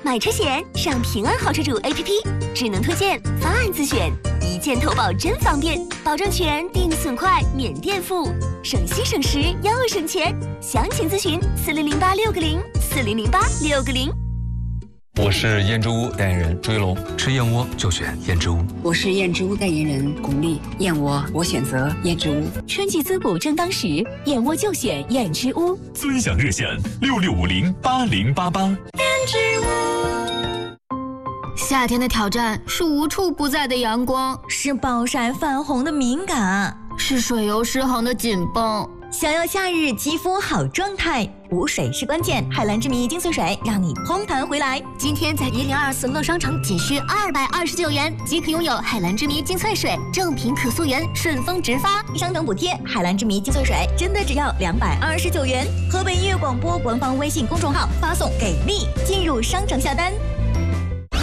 买车险上平安好车主 APP， 智能推荐，方案自选，一键投保真方便，保证全，定损快，免垫付，省心省时又省钱。详情咨询4008-660，4008-660。 我是燕之屋代言人朱一龙， 吃燕窝就选燕之屋。 我是燕之屋代言人巩俐，燕窝我选择燕之屋。 春季滋补正当时，燕窝就选燕之屋。 尊享热线66508088。燕之屋。 夏天的挑战是无处不在的阳光， 是暴晒泛红的敏感， 是水油失衡的紧绷。 想要夏日肌肤好状态，补水是关键。海蓝之谜精粹水让你通弹回来。 今天在1024乐商城仅需229元即可拥有海蓝之谜精粹水，正品可溯源，顺丰直发， 商城补贴。海蓝之谜精粹水真的只要229元。河北音乐广播官方微信公众号发送给力进入商城下单。